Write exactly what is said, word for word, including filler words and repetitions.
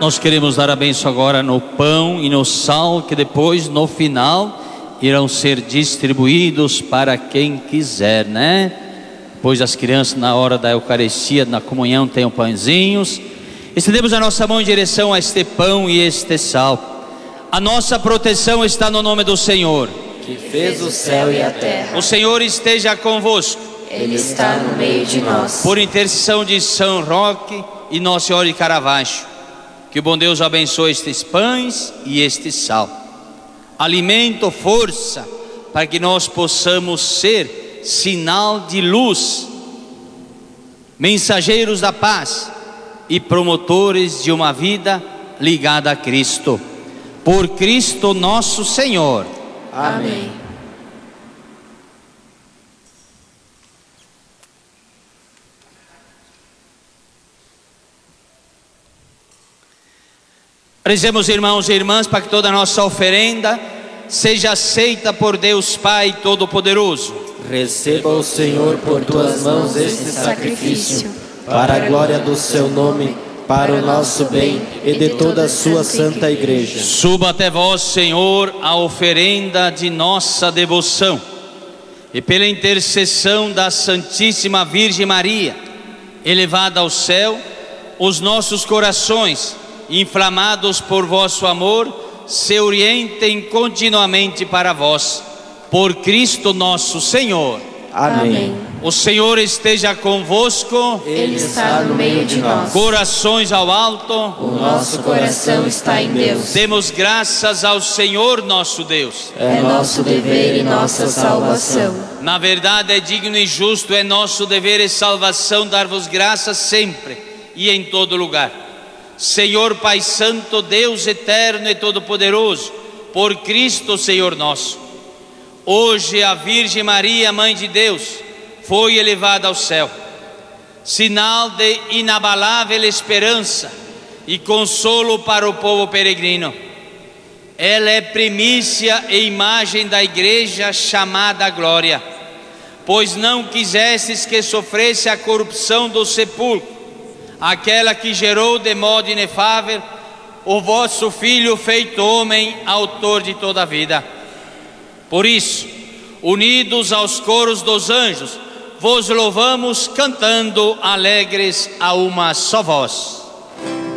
Nós queremos dar a bênção agora no pão e no sal, que depois, no final, irão ser distribuídos para quem quiser, né? Pois as crianças, na hora da Eucaristia, na comunhão, têm pãezinhos. Estendemos a nossa mão em direção a este pão e este sal. A nossa proteção está no nome do Senhor, que fez o céu e a terra. O Senhor esteja convosco. Ele está no meio de nós. Por intercessão de São Roque e Nossa Senhora de Caravaggio, que o bom Deus abençoe estes pães e este sal. Alimento, força, para que nós possamos ser sinal de luz, mensageiros da paz e promotores de uma vida ligada a Cristo. Por Cristo nosso Senhor. Amém. Rezemos, irmãos e irmãs, para que toda a nossa oferenda seja aceita por Deus Pai Todo-Poderoso. Receba o Senhor por tuas mãos este sacrifício, para a glória do seu nome, para o nosso bem e de toda a sua santa igreja. Suba até vós, Senhor, a oferenda de nossa devoção, e pela intercessão da Santíssima Virgem Maria, elevada ao céu, os nossos corações, inflamados por vosso amor, se orientem continuamente para vós. Por Cristo nosso Senhor. Amém. O Senhor esteja convosco. Ele está no meio de nós. Corações ao alto. O nosso coração está em Deus. Demos graças ao Senhor nosso Deus. É nosso dever e nossa salvação. Na verdade, é digno e justo, é nosso dever e salvação dar-vos graças sempre e em todo lugar. Senhor Pai Santo, Deus eterno e todo-poderoso, por Cristo Senhor nosso. Hoje a Virgem Maria, Mãe de Deus, foi elevada ao céu, sinal de inabalável esperança e consolo para o povo peregrino. Ela é primícia e imagem da igreja chamada à glória, pois não quisestes que sofresse a corrupção do sepulcro, aquela que gerou de modo inefável o vosso Filho feito homem, autor de toda a vida. Por isso, unidos aos coros dos anjos, vos louvamos cantando alegres a uma só voz.